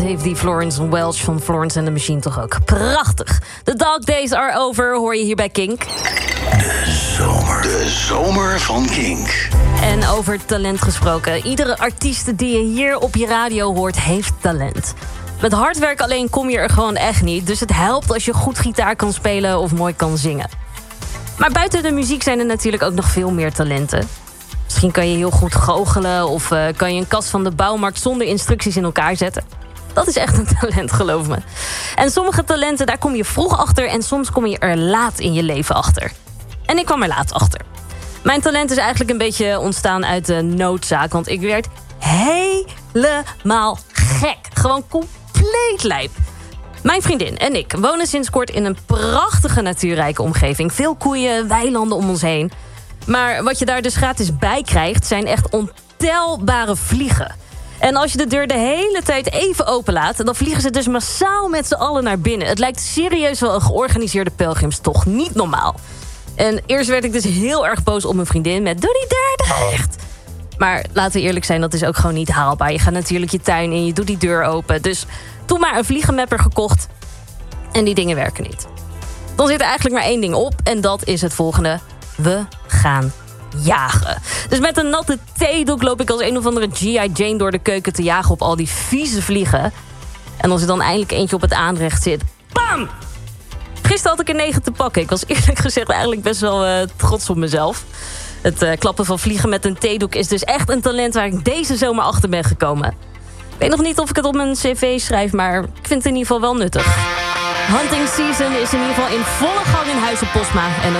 Heeft die Florence Welch van Florence and the Machine toch ook. Prachtig. The Dog Days Are Over, hoor je hier bij Kink. De zomer van Kink. En over talent gesproken. Iedere artiest die je hier op je radio hoort, heeft talent. Met hard werk alleen kom je er gewoon echt niet. Dus het helpt als je goed gitaar kan spelen of mooi kan zingen. Maar buiten de muziek zijn er natuurlijk ook nog veel meer talenten. Misschien kan je heel goed goochelen of kan je een kast van de bouwmarkt zonder instructies in elkaar zetten. Dat is echt een talent, geloof me. En sommige talenten, daar kom je vroeg achter en soms kom je er laat in je leven achter. En ik kwam er laat achter. Mijn talent is eigenlijk een beetje ontstaan uit de noodzaak, want ik werd helemaal gek. Gewoon compleet lijp. Mijn vriendin en ik wonen sinds kort in een prachtige natuurrijke omgeving. Veel koeien, weilanden om ons heen. Maar wat je daar dus gratis bij krijgt, zijn echt ontelbare vliegen. En als je de deur de hele tijd even openlaat, dan vliegen ze dus massaal met z'n allen naar binnen. Het lijkt serieus wel een georganiseerde pelgrimstocht. Niet normaal. En eerst werd ik dus heel erg boos op mijn vriendin met doe die deur dicht. Maar laten we eerlijk zijn, dat is ook gewoon niet haalbaar. Je gaat natuurlijk je tuin in, je doet die deur open. Dus toen maar een vliegenmapper gekocht. En die dingen werken niet. Dan zit er eigenlijk maar één ding op. En dat is het volgende. We gaan jagen. Dus met een natte theedoek loop ik als een of andere G.I. Jane door de keuken te jagen op al die vieze vliegen. En als er dan eindelijk eentje op het aanrecht zit, bam! Gisteren had ik er 9 te pakken. Ik was eerlijk gezegd eigenlijk best wel trots op mezelf. Het klappen van vliegen met een theedoek is dus echt een talent waar ik deze zomer achter ben gekomen. Ik weet nog niet of ik het op mijn cv schrijf, maar ik vind het in ieder geval wel nuttig. Hunting season is in ieder geval in volle gang in Huizen Postma. En